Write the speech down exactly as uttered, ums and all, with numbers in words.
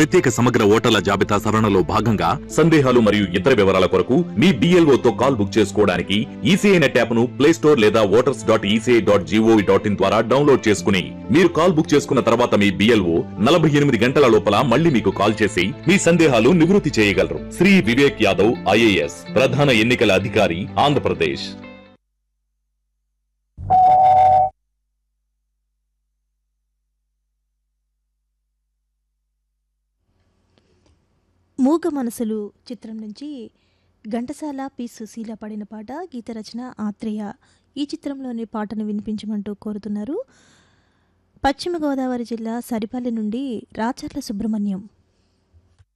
ప్రత్యేక సమగ్ర ఓటర్ల జాబితా సవరణలో భాగంగా సందేహాలు మరియు ఇతర వివరాల కొరకు మీ బిఎల్ఓ తో కాల్ బుక్ చేసుకోవడానికి ఈసీఐ నెట్ యాప్ ను ప్లే స్టోర్ లేదా voters dot ECI dot GOV dot in ద్వారా డౌన్లోడ్ చేసుకుని మీరు కాల్ బుక్ చేసుకున్న తర్వాత మీ బిఎల్ఓ నలభై ఎనిమిది గంటల లోపల మళ్ళీ మీకు కాల్ చేసి మీ సందేహాలు నివృత్తి చేయగలరు. శ్రీ వివేక్ యాదవ్ ఐఏఎస్ ప్రధాన ఎన్నికల అధికారి ఆంధ్రప్రదేశ్. మూగ మనసులు చిత్రం నుంచి ఘంటసాల పి సుశీల పాడిన పాట, గీత రచన ఆత్రేయ. ఈ చిత్రంలోని పాటను వినిపించమంటూ కోరుతున్నారు పశ్చిమ గోదావరి జిల్లా సరిపల్లి నుండి రాచర్ల సుబ్రహ్మణ్యం.